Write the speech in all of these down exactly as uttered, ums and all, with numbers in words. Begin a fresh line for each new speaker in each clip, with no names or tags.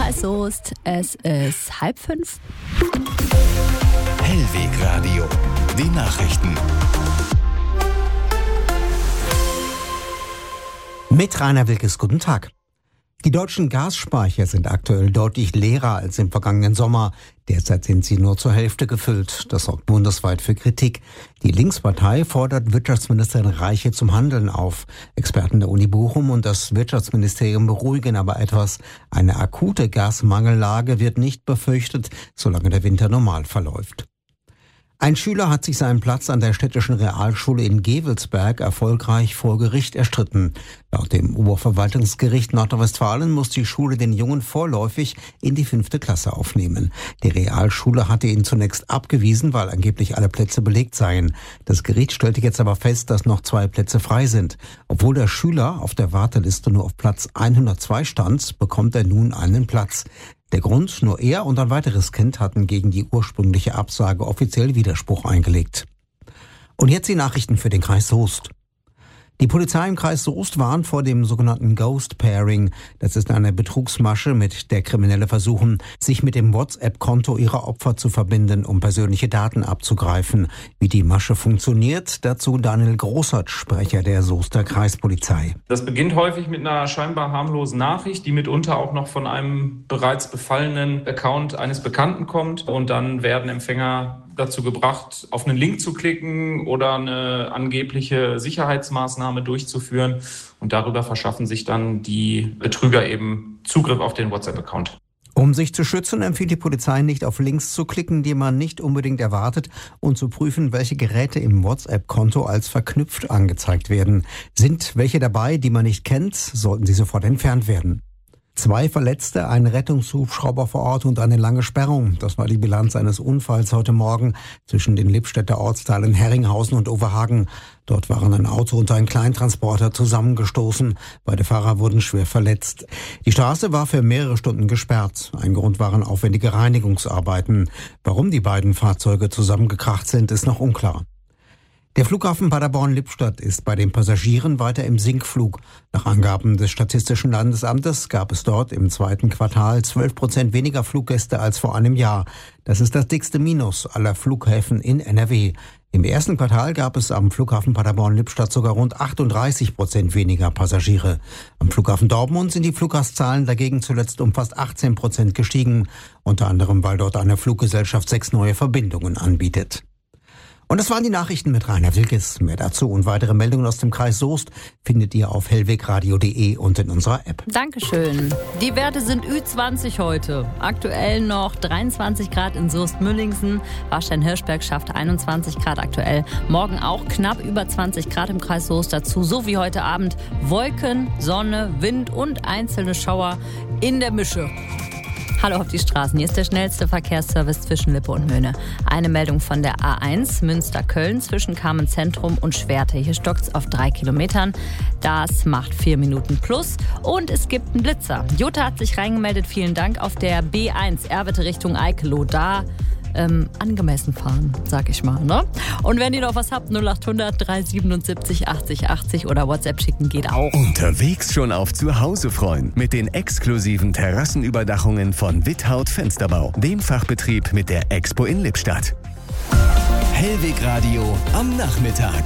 Kreis Soest. Es ist halb fünf.
Hellwegradio, die Nachrichten.
Mit Rainer Wilkes, guten Tag. Die deutschen Gasspeicher sind aktuell deutlich leerer als im vergangenen Sommer. Derzeit sind sie nur zur Hälfte gefüllt. Das sorgt bundesweit für Kritik. Die Linkspartei fordert Wirtschaftsministerin Reiche zum Handeln auf. Experten der Uni Bochum und das Wirtschaftsministerium beruhigen aber etwas. Eine akute Gasmangellage wird nicht befürchtet, solange der Winter normal verläuft. Ein Schüler hat sich seinen Platz an der städtischen Realschule in Gevelsberg erfolgreich vor Gericht erstritten. Laut dem Oberverwaltungsgericht Nordrhein-Westfalen muss die Schule den Jungen vorläufig in die fünfte Klasse aufnehmen. Die Realschule hatte ihn zunächst abgewiesen, weil angeblich alle Plätze belegt seien. Das Gericht stellte jetzt aber fest, dass noch zwei Plätze frei sind. Obwohl der Schüler auf der Warteliste nur auf Platz hundertzwei stand, bekommt er nun einen Platz. Der Grund, nur er und ein weiteres Kind hatten gegen die ursprüngliche Absage offiziell Widerspruch eingelegt. Und jetzt die Nachrichten für den Kreis Soest. Die Polizei im Kreis Soest warnt vor dem sogenannten Ghost Pairing. Das ist eine Betrugsmasche, mit der Kriminelle versuchen, sich mit dem WhatsApp-Konto ihrer Opfer zu verbinden, um persönliche Daten abzugreifen. Wie die Masche funktioniert, dazu Daniel Großert, Sprecher der Soester Kreispolizei.
Das beginnt häufig mit einer scheinbar harmlosen Nachricht, die mitunter auch noch von einem bereits befallenen Account eines Bekannten kommt. Und dann werden Empfänger dazu gebracht, auf einen Link zu klicken oder eine angebliche Sicherheitsmaßnahme durchzuführen. Und darüber verschaffen sich dann die Betrüger eben Zugriff auf den WhatsApp-Account.
Um sich zu schützen, empfiehlt die Polizei nicht auf Links zu klicken, die man nicht unbedingt erwartet, und zu prüfen, welche Geräte im WhatsApp-Konto als verknüpft angezeigt werden. Sind welche dabei, die man nicht kennt, sollten sie sofort entfernt werden. Zwei Verletzte, ein Rettungshubschrauber vor Ort und eine lange Sperrung. Das war die Bilanz eines Unfalls heute Morgen zwischen den Lippstädter Ortsteilen Herringhausen und Overhagen. Dort waren ein Auto und ein Kleintransporter zusammengestoßen. Beide Fahrer wurden schwer verletzt. Die Straße war für mehrere Stunden gesperrt. Ein Grund waren aufwendige Reinigungsarbeiten. Warum die beiden Fahrzeuge zusammengekracht sind, ist noch unklar. Der Flughafen Paderborn-Lippstadt ist bei den Passagieren weiter im Sinkflug. Nach Angaben des Statistischen Landesamtes gab es dort im zweiten Quartal zwölf Prozent weniger Fluggäste als vor einem Jahr. Das ist das dickste Minus aller Flughäfen in N R W. Im ersten Quartal gab es am Flughafen Paderborn-Lippstadt sogar rund achtunddreißig Prozent weniger Passagiere. Am Flughafen Dortmund sind die Fluggastzahlen dagegen zuletzt um fast achtzehn Prozent gestiegen. Unter anderem, weil dort eine Fluggesellschaft sechs neue Verbindungen anbietet. Und das waren die Nachrichten mit Rainer Wilkes. Mehr dazu und weitere Meldungen aus dem Kreis Soest findet ihr auf hellwegradio punkt de und in unserer App.
Dankeschön. Die Werte sind Ü zwanzig heute. Aktuell noch dreiundzwanzig Grad in Soest-Müllingsen. Warstein-Hirschberg schafft einundzwanzig Grad aktuell. Morgen auch knapp über zwanzig Grad im Kreis Soest dazu. So wie heute Abend Wolken, Sonne, Wind und einzelne Schauer in der Mische. Hallo auf die Straßen. Hier ist der schnellste Verkehrsservice zwischen Lippe und Möhne. Eine Meldung von der A eins Münster-Köln zwischen Kamenz-Zentrum und Schwerte. Hier stockt's auf drei Kilometern. Das macht vier Minuten plus. Und es gibt einen Blitzer. Jutta hat sich reingemeldet. Vielen Dank. Auf der B eins Erwitte Richtung Eikeloh. Da ähm, angemessen fahren, sag ich mal. Ne? Und wenn ihr noch was habt, null acht hundert drei siebenundsiebzig achtzig achtzig oder WhatsApp schicken geht auch.
Unterwegs schon auf Zuhause freuen mit den exklusiven Terrassenüberdachungen von Withaut Fensterbau, dem Fachbetrieb mit der Expo in Lippstadt. Hellwegradio am Nachmittag.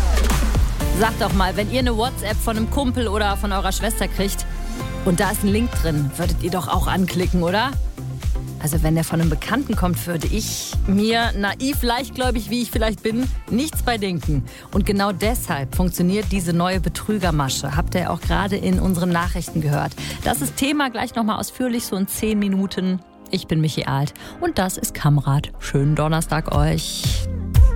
Sagt doch mal, wenn ihr eine WhatsApp von einem Kumpel oder von eurer Schwester kriegt und da ist ein Link drin, würdet ihr doch auch anklicken, oder? Also wenn der von einem Bekannten kommt, würde ich mir, naiv, leichtgläubig, wie ich vielleicht bin, nichts bei denken. Und genau deshalb funktioniert diese neue Betrügermasche. Habt ihr auch gerade in unseren Nachrichten gehört. Das ist Thema gleich nochmal ausführlich, so in zehn Minuten. Ich bin Michi Alt und das ist Kamrat. Schönen Donnerstag euch.